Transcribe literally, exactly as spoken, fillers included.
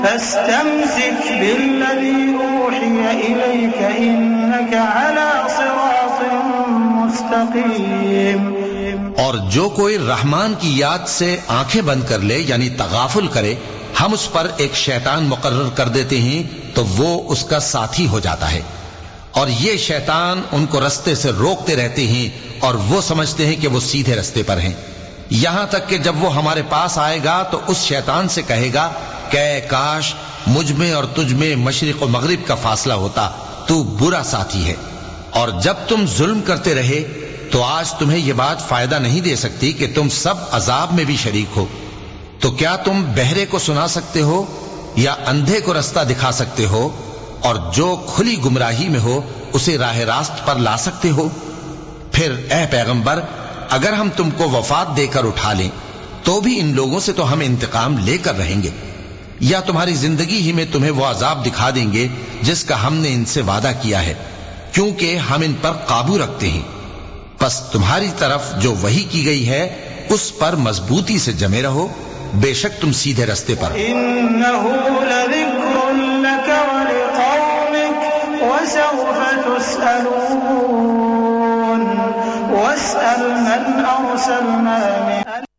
فاستمسك بالذي أوحي إليك إنك على صراط مستقيم۔ اور جو کوئی رحمان کی یاد سے آنکھیں بند کر لے یعنی تغافل کرے، ہم اس پر ایک شیطان مقرر کر دیتے ہیں تو وہ اس کا ساتھی ہو جاتا ہے، اور یہ شیطان ان کو رستے سے روکتے رہتے ہیں اور وہ سمجھتے ہیں کہ وہ سیدھے رستے پر ہیں، یہاں تک کہ جب وہ ہمارے پاس آئے گا تو اس شیطان سے کہے گا کہ کاش مجھ میں اور تجھ میں مشرق و مغرب کا فاصلہ ہوتا، تو برا ساتھی ہے۔ اور جب تم ظلم کرتے رہے تو آج تمہیں یہ بات فائدہ نہیں دے سکتی کہ تم سب عذاب میں بھی شریک ہو، تو کیا تم بہرے کو سنا سکتے ہو یا اندھے کو رستہ دکھا سکتے ہو، اور جو کھلی گمراہی میں ہو اسے راہ راست پر لا سکتے ہو؟ پھر اے پیغمبر، اگر ہم تم کو وفات دے کر اٹھا لیں تو بھی ان لوگوں سے تو ہم انتقام لے کر رہیں گے، یا تمہاری زندگی ہی میں تمہیں وہ عذاب دکھا دیں گے جس کا ہم نے ان سے وعدہ کیا ہے، کیونکہ ہم ان پر قابو رکھتے ہیں۔ پس تمہاری طرف جو وحی کی گئی ہے اس پر مضبوطی سے جمے رہو، بے شک تم سیدھے رستے پر۔ إنه لذكر لك ولقومك وسوف تسألون واسأل من أرسلنا من